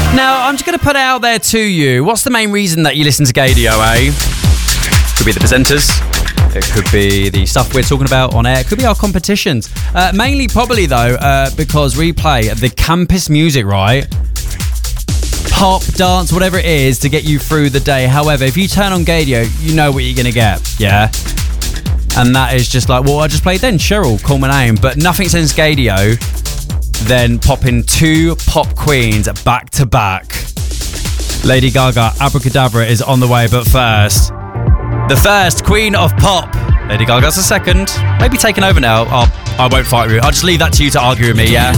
Now, I'm just going to put it out there to you. What's the main reason that you listen to Gaydio, eh? Could be the presenters. It could be the stuff we're talking about on air. It could be our competitions. Mainly, probably, though, because we play the campus music, right? Pop, dance, whatever it is to get you through the day. However, if you turn on Gaydio, you know what you're going to get, yeah? And that is just like, well, I just played then. Cheryl, call my name. But nothing since Gaydio. Then popping two pop queens back to back. Lady Gaga, Abracadabra is on the way, but first, the first queen of pop. Lady Gaga's the second. Maybe taking over now. I won't fight with you. I'll just leave that to you to argue with me, yeah?